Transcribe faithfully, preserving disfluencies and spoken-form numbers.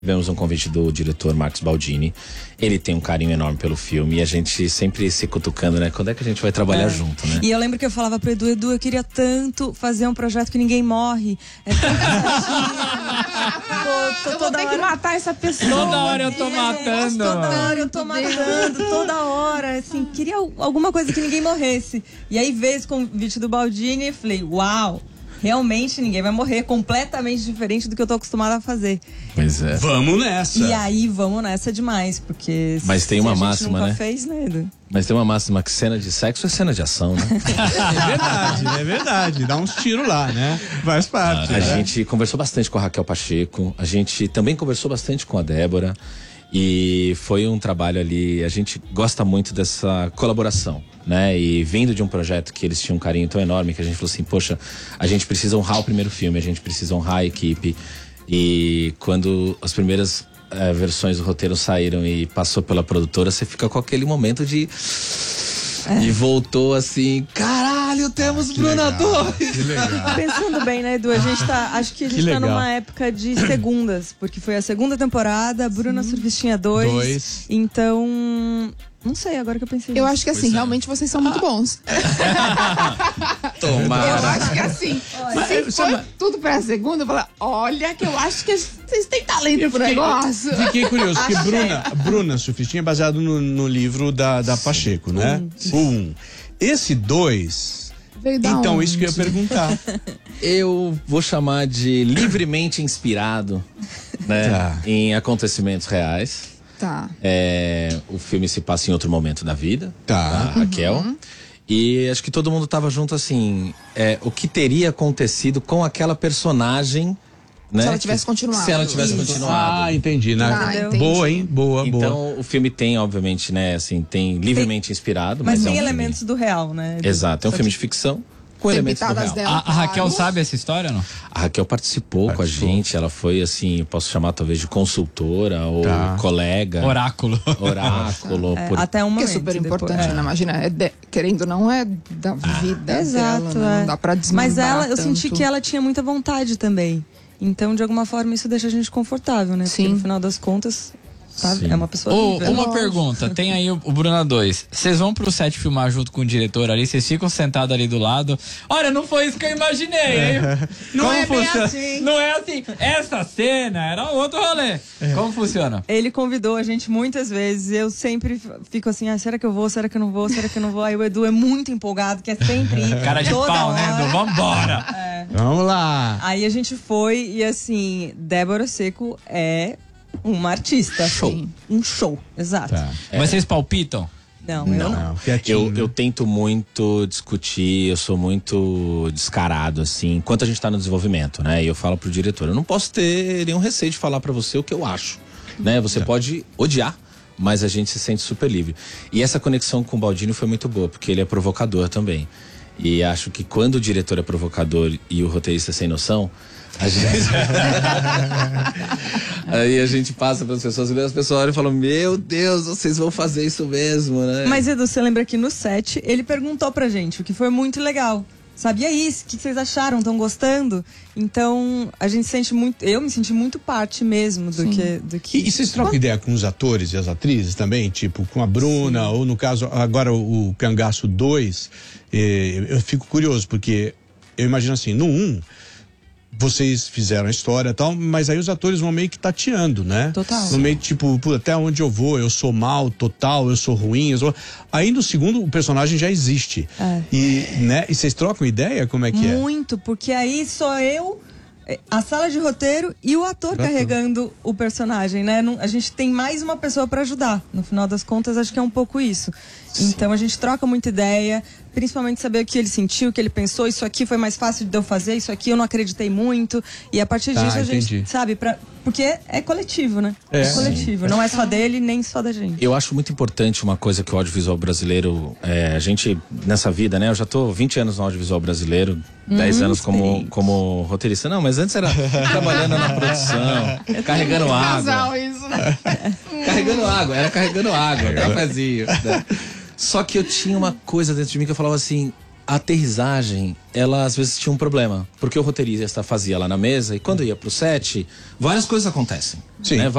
Tivemos um convite do diretor Marcos Baldini. Ele tem um carinho enorme pelo filme e a gente sempre se cutucando, né? Quando é que a gente vai trabalhar é. junto, né? E eu lembro que eu falava pro Edu, Edu, eu queria tanto fazer um projeto que ninguém morre. É tão Pô, tô, eu vou ter hora... que matar essa pessoa. Toda hora eu tô matando. Toda hora eu tô matando, toda hora. Assim, queria alguma coisa que ninguém morresse. E aí veio esse convite do Baldini e falei, uau! Realmente ninguém vai morrer, completamente diferente do que eu tô acostumada a fazer. Pois é. Vamos nessa. E aí, vamos nessa demais, porque... Mas tem uma máxima, nunca né? Fez, né, Edu? Mas tem uma máxima que cena de sexo é cena de ação, né? É verdade, é verdade. Dá uns tiros lá, né? Faz parte. A né? gente conversou bastante com a Raquel Pacheco, a gente também conversou bastante com a Débora. E foi um trabalho ali, a gente gosta muito dessa colaboração, né? E vindo de um projeto que eles tinham um carinho tão enorme que a gente falou assim, poxa, a gente precisa honrar o primeiro filme, a gente precisa honrar a equipe. E quando as primeiras eh, versões do roteiro saíram e passou pela produtora, você fica com aquele momento de... É. E voltou assim, caralho, temos ah, Bruna dois. Que legal. Pensando bem, né, Edu? A gente tá, acho que a gente que tá numa época de segundas, porque foi a segunda temporada, Bruna Surfistinha dois. Dois. Então, não sei, agora que eu pensei. Eu acho que assim, pois realmente é. vocês são muito bons. Tomara. Eu acho que assim, olha, se foi tudo pra segunda, eu falo, olha que eu acho que vocês têm talento pro negócio. Fiquei curioso, porque Bruna, Bruna Surfistinha é baseado no, no livro da, da Pacheco, né? O um. Esse dois... Então, onde? Isso que eu ia perguntar. Eu vou chamar de livremente inspirado, né? Tá. Em acontecimentos reais. Tá. É, o filme se passa em outro momento da vida. Tá. Da Raquel. Uhum. E acho que todo mundo tava junto assim. É, o que teria acontecido com aquela personagem, né? Se ela tivesse continuado. Se ela tivesse Isso. continuado. Ah, entendi. Na... Ah, entendi. Boa, hein? Boa, então, boa. Então, o filme tem, obviamente, né? Assim, tem livremente tem, inspirado. Mas, mas tem é um elementos filme... do real, né? Exato. É um Só filme que... de ficção com tem elementos do real. Dela, a, a Raquel claro. sabe essa história ou não? A Raquel participou, participou com a gente. Ela foi, assim, posso chamar talvez de consultora ou tá. colega. Oráculo. Oráculo. É, por... até um momento. Que é super importante, depois. né? Imagina, é de, querendo não é da vida ah, exato, dela, né? É. Não dá pra desmembrar Mas ela, eu tanto. senti que ela tinha muita vontade também. Então, de alguma forma, isso deixa a gente confortável, né? Sim. Porque no final das contas, tá? É uma pessoa oh, livre. Uma pergunta, tem aí o, o Bruna dois. Vocês vão pro set filmar junto com o diretor ali, vocês ficam sentados ali do lado. Olha, não foi isso que eu imaginei, hein? Não Como é bem funciona? assim. Não é assim. Essa cena era outro rolê. É. Como funciona? Ele convidou a gente muitas vezes. Eu sempre fico assim, ah, será que eu vou? Será que eu não vou? Será que eu não vou? Aí o Edu é muito empolgado, quer sempre ir. Cara de toda pau, hora. né, Edu? Vambora! É. Vamos lá! Aí a gente foi e assim, Débora Seco é uma artista. Show. Assim, um show, exato. Tá. É. Mas vocês palpitam? Não, Não, eu não. Eu, eu tento muito discutir, eu sou muito descarado, assim, enquanto a gente tá no desenvolvimento, né? E eu falo pro diretor, eu não posso ter nenhum receio de falar pra você o que eu acho, né? Você tá. pode odiar, mas a gente se sente super livre. E essa conexão com o Baldini foi muito boa, porque ele é provocador também. E acho que quando o diretor é provocador e o roteirista é sem noção, a gente... aí a gente passa para as pessoas e as pessoas olham e falam, meu Deus, vocês vão fazer isso mesmo, né? Mas Edu, você lembra que no set ele perguntou pra gente, o que foi muito legal. Sabe, e aí, o que vocês acharam? Estão gostando? Então, a gente sente muito... Eu me senti muito parte mesmo do que, do que... E, e vocês trocam ideia com os atores e as atrizes também? Tipo, com a Bruna, Sim. ou no caso, agora o, o Cangaço dois. Eh, eu fico curioso, porque eu imagino assim, no um... vocês fizeram a história e tal, mas aí os atores vão meio que tateando, né? Total. No meio tipo, pô, até onde eu vou, eu sou mal, total, eu sou ruim. Eu sou... Aí no segundo, o personagem já existe. É. E, né? E vocês trocam ideia? Como é que Muito, é? Muito, porque aí sou eu, a sala de roteiro e o ator pra carregando tu. o personagem, né? A gente tem mais uma pessoa pra ajudar. No final das contas, acho que é um pouco isso. Sim. Então a gente troca muita ideia, principalmente saber o que ele sentiu, o que ele pensou, isso aqui foi mais fácil de eu fazer, isso aqui eu não acreditei muito. E a partir disso ah, a gente, entendi. sabe, pra, porque é coletivo, né? É, é coletivo, Sim. não é só dele, nem só da gente. Eu acho muito importante uma coisa que o audiovisual brasileiro, é, a gente, nessa vida, né? Eu já tô vinte anos no audiovisual brasileiro, hum, dez anos como, como roteirista. Não, mas antes era trabalhando na produção, carregando água. Casal, isso, né? Carregando água, era carregando água, cafezinho, né? Só que eu tinha uma coisa dentro de mim que eu falava assim, a aterrissagem, ela às vezes tinha um problema. Porque o roteirista fazia lá na mesa e quando ia pro set, várias coisas acontecem. Sim. Né?